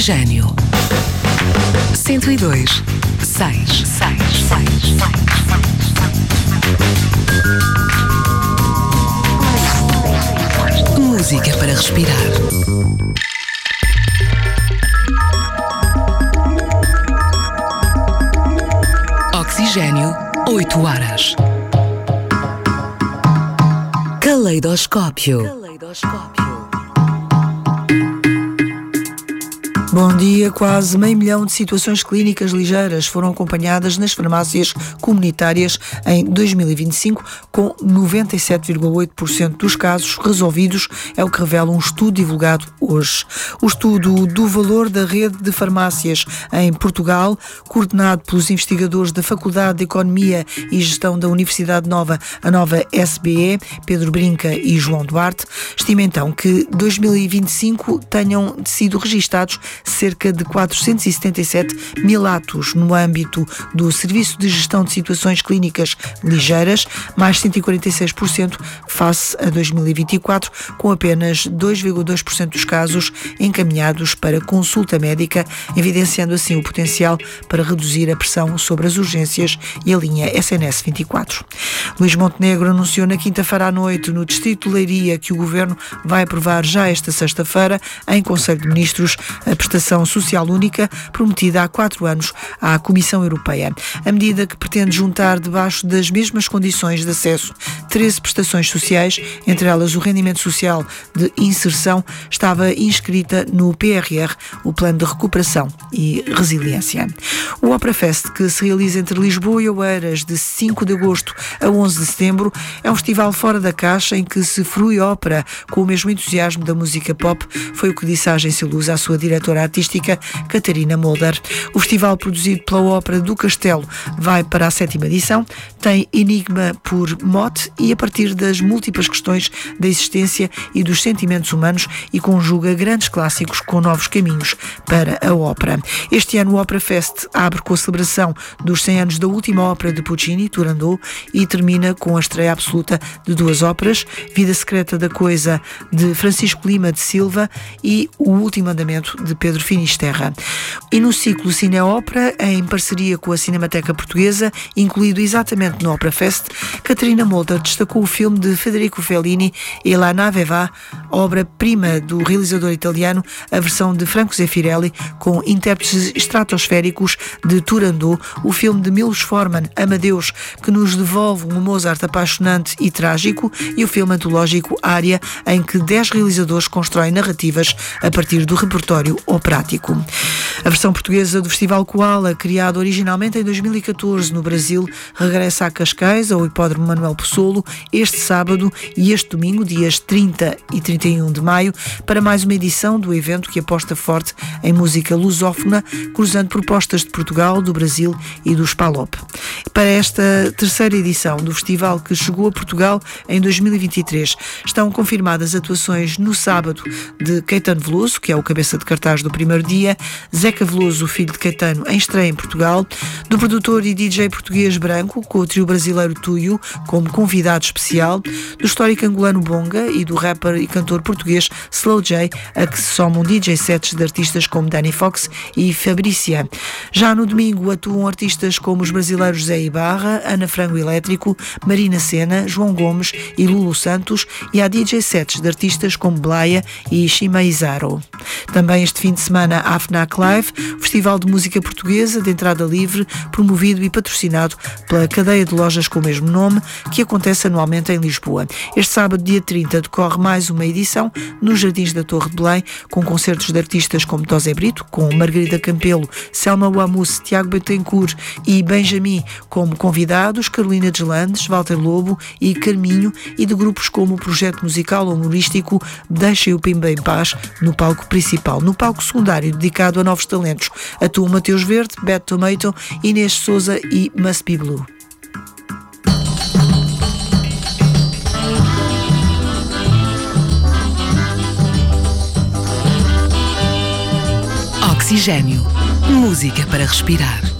Gênio 102 6. Música para respirar. Oxigênio 8 horas. Caleidoscópio. Bom dia. Quase 500 mil de situações clínicas ligeiras foram acompanhadas nas farmácias comunitárias em 2025, com 97,8% dos casos resolvidos, é o que revela um estudo divulgado hoje. O estudo do valor da rede de farmácias em Portugal, coordenado pelos investigadores da Faculdade de Economia e Gestão da Universidade Nova, a Nova SBE, Pedro Brinca e João Duarte, estima então que 2025 tenham sido registados cerca de 477 mil atos no âmbito do Serviço de Gestão de Situações Clínicas Ligeiras, mais 146% face a 2024, com apenas 2,2% dos casos encaminhados para consulta médica, evidenciando assim o potencial para reduzir a pressão sobre as urgências e a linha SNS 24. Luís Montenegro anunciou na quinta-feira à noite, no Distrito de Leiria, que o Governo vai aprovar já esta sexta-feira, em Conselho de Ministros, a prestação social única prometida há 4 anos à Comissão Europeia. A medida, que pretende juntar debaixo das mesmas condições de acesso 13 prestações sociais, entre elas o rendimento social de inserção, estava inscrita no PRR, o Plano de Recuperação e Resiliência. O Opera Fest, que se realiza entre Lisboa e Oeiras de 5 de agosto a 11 de setembro, é um festival fora da caixa em que se frui ópera com o mesmo entusiasmo da música pop, foi o que disse a Agência Luz à sua diretora artística, Catarina Mulder. O festival, produzido pela Ópera do Castelo, vai para a 7ª edição, tem enigma por mote e, a partir das múltiplas questões da existência e dos sentimentos humanos, e conjuga grandes clássicos com novos caminhos para a ópera. Este ano o Opera Fest abre com a celebração dos 100 anos da última ópera de Puccini, Turandot, e termina com a estreia absoluta de 2 óperas, Vida Secreta da Coisa, de Francisco Lima de Silva, e O Último Andamento, de Pedro Finisterra. E no ciclo Cine-Ópera, em parceria com a Cinemateca Portuguesa, incluído exatamente no Opera Fest, Catarina Mulder destacou o filme de Federico Fellini, E la nave va, obra-prima do realizador italiano, a versão de Franco Zeffirelli, com intérpretes estratosféricos de Turandot, o filme de Milos Forman, Amadeus, que nos devolve um Mozart apaixonante e trágico, e o filme antológico Ária, em que 10 realizadores constroem narrativas a partir do repertório operático. A versão portuguesa do Festival Koala, criado originalmente em 2014 no Brasil, regressa a Cascais, ao Hipódromo Manuel Possolo, este sábado e este domingo, dias 30 e 31 de maio, para mais uma edição do evento que aposta forte em música lusófona, cruzando propostas de Portugal, do Brasil e do Spalop. Para esta terceira edição do festival, que chegou a Portugal em 2023, estão confirmadas atuações no sábado de Caetano Veloso, que é o cabeça de cartaz do primeiro dia, Zeca Veloso, filho de Caetano, em estreia em Portugal, do produtor e DJ português Branco, com o trio brasileiro Tuyo como convidado especial, do histórico angolano Bonga e do rapper e cantor português Slow J, a que se somam DJ sets de artistas como Danny Fox e Fabrícia. Já no domingo atuam artistas como os brasileiros Zé Ibarra, Ana Frango Elétrico, Marina Sena, João Gomes e Lulu Santos, e há DJ sets de artistas como Blaia e Shimaizaro. Também este fim de semana há FNAC Live, festival de música portuguesa de entrada livre, promovido e patrocinado pela cadeia de lojas com o mesmo nome, que acontece anualmente em Lisboa. Este sábado, dia 30, decorre mais uma edição nos Jardins da Torre de Belém, com concertos de artistas como Tosé Brito, com Margarida Campelo, Selma Wamus, Tiago Betancourt e Benjamin como convidados, Carolina Deslandes, Walter Lobo e Carminho, e de grupos como o projeto musical humorístico Deixem o Pimba em Paz no palco principal. No palco secundário, dedicado a novos talentos, atuam Mateus Verde, Bad Tomato, Inês Souza e Must Be Blue. Oxigênio. Música para respirar.